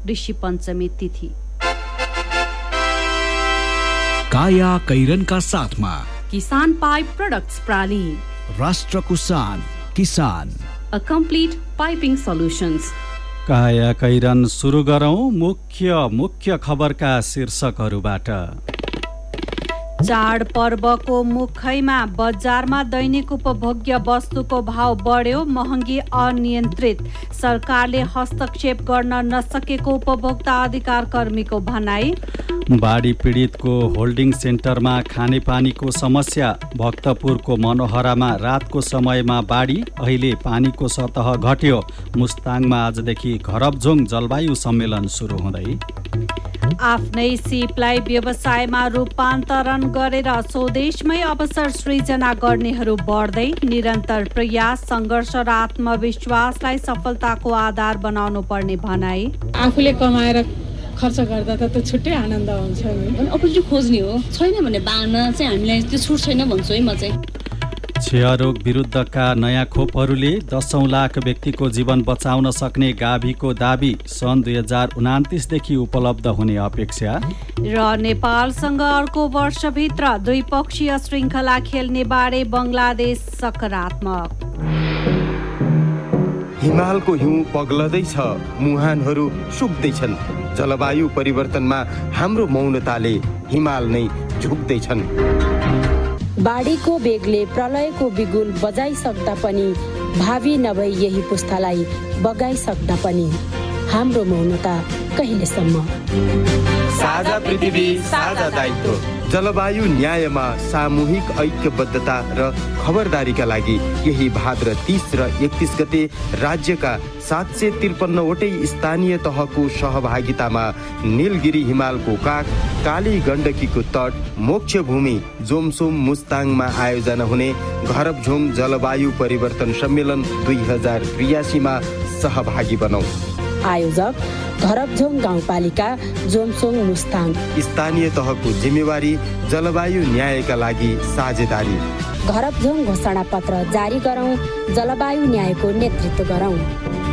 ऋषि पञ्चमी तिथि। काया कैरनका साथमा किसान पाइप प्रोडक्ट्स प्राली, राष्ट्रको शान किसान, अ कम्प्लिट पाइपिङ सल्युशन्स। काया कैरन सुरु गरौँ मुख्य खबरका शीर्षकहरूबाट। चाडपर्वको मुखैमा बजारमा दैनिक उपभोग्य वस्तुको भाव बढ्यो, महँगी अनियन्त्रित, सरकारले हस्तक्षेप गर्न नसकेको उपभोक्ता अधिकार कर्मीको भनाई। बाढी पीडितको होल्डिङ सेन्टरमा खानेपानीको समस्या, भक्तपुरको मनोहरामा रातको समयमा बाढी, अहिले पानीको सतह घट्यो। मुस्ताङमा आजदेखि घरबझोङ जलवायु सम्मेलन सुरु हुँदै। आफ्नै सिपलाई व्यवसायमा रूपान्तरण गरेर स्वदेशमै अवसर सृजना गर्नेहरू बढ्दै, निरन्तर प्रयास, सङ्घर्ष र आत्मविश्वासलाई सफलताको आधार बनाउनु पर्ने भनाई। आफूले कमाएर खर्च गर्दा त छुट्टै आनन्द हुन्छ नि। अपर्च्युनिटी खोज्ने हो, छैन भने बाँड्न चाहिँ हामीलाई त्यो छुट छैन भन्छु है म चाहिँ। क्षयरोग विरुद्धका नयाँ खोपहरूले 10 लाख व्यक्तिको जीवन बचाउन सक्ने गाभीको दाबी, सन् 2029देखि उपलब्ध हुने अपेक्षा। र नेपालसँग अर्को वर्षभित्र द्विपक्षीय श्रृङ्खला खेल्ने बारे बङ्गलादेश सकारात्मक। हिमालको हिउँ पग्लदैछ, मुहानहरू सुक्दैछन्। जलवायु परिवर्तनमा हाम्रो मौनताले हिमाल नै झुक्दैछन्। बाढीको बेगले प्रलयको बिगुल बजाइसक्दा पनि, भावी नभई यही पुस्तालाई बगाइसक्दा पनि हाम्रो मौनता कहिलेसम्म? साझा पृथ्वी, साझा दायित्व। जलवायु न्यायमा सामूहिक ऐक्यबद्धता र खबरदारीका लागि यही भाद्र 30 र 31 गते राज्यका 753वटै स्थानीय तहको सहभागितामा नीलगिरी हिमालको काख, काली गण्डकीको तट, मोक्ष भूमि जोमसोम मुस्ताङमा आयोजना हुने घरबझोङ जलवायु परिवर्तन सम्मेलन 2083मा सहभागी बनौं। आयोजक घरबझोङ गाउँपालिका, जोमसोङ मुस्ताङ। स्थानीय तहको जिम्मेवारी, जलवायु न्यायका लागि साझेदारी। घरबझोङ घोषणा पत्र जारी गरौँ, जलवायु न्यायको नेतृत्व गरौँ।